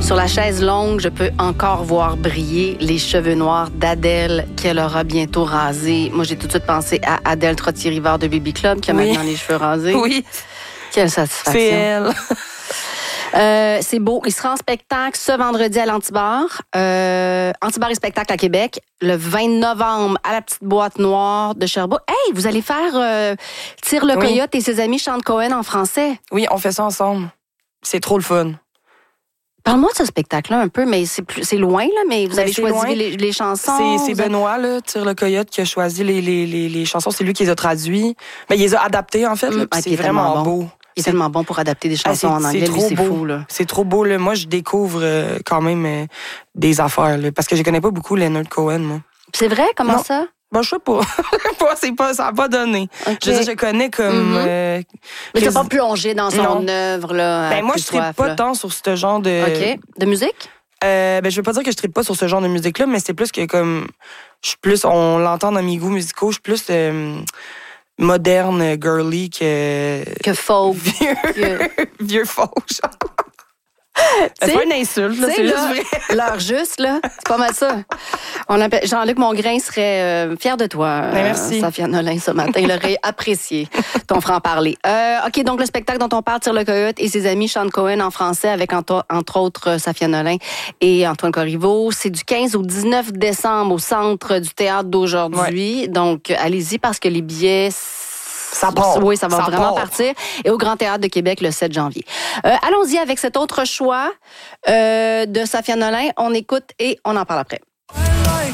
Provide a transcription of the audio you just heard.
Sur la chaise longue, je peux encore voir briller les cheveux noirs d'Adèle qu'elle aura bientôt rasés. Moi, j'ai tout de suite pensé à Adèle Trottier-Rivard de Baby Club qui a maintenant les cheveux rasés. Oui. Quelle satisfaction. C'est elle. C'est beau. Il sera en spectacle ce vendredi à l'Antibar. Antibar et spectacle à Québec. Le 20 novembre à la Petite Boîte Noire de Sherbrooke. Hey, vous allez faire Tire le Coyote et ses amis chantent Cohen en français. Oui, on fait ça ensemble. C'est trop le fun. Parle-moi de ce spectacle-là un peu, mais c'est loin, là, mais vous avez choisi les chansons. C'est Benoît, là, Tire le Coyote, qui a choisi les chansons. C'est lui qui les a traduits. Mais il les a adaptés, en fait. Là, c'est vraiment beau. Il est tellement bon pour adapter des chansons en anglais, lui, c'est fou, là. C'est trop beau, là. Moi, je découvre quand même des affaires, là, parce que je connais pas beaucoup Leonard Cohen, moi. C'est vrai? Comment ça? Bon, je sais pas. Ça n'a pas donné. Okay. Je connais comme... Mais t'as pas plongé dans son œuvre, là? Ben, moi, je tripe pas tant sur ce genre de... OK. De musique? Ben, je veux pas dire que je tripe pas sur ce genre de musique-là, mais c'est plus que comme... Je suis plus... On l'entend dans mes goûts musicaux, je suis plus... moderne, girly que folk. Vieux folk, genre. C'est pas une insulte, là, c'est juste vrai. L'heure juste, là, c'est pas mal ça. Jean-Luc Mongrain serait fier de toi, merci. Safia Nolin, ce matin. Il aurait apprécié ton franc-parler. OK, donc le spectacle dont on parle, Tire le Coyote et ses amis chantent Cohen en français avec, entre autres, Safia Nolin et Antoine Corriveau. C'est du 15 au 19 décembre au Centre du Théâtre d'aujourd'hui. Ouais. Donc, allez-y parce que les billets... Ça part. Oui, ça va vraiment partir. Et au Grand Théâtre de Québec le 7 janvier. Allons-y avec cet autre choix de Safia Nolin. On écoute et on en parle après.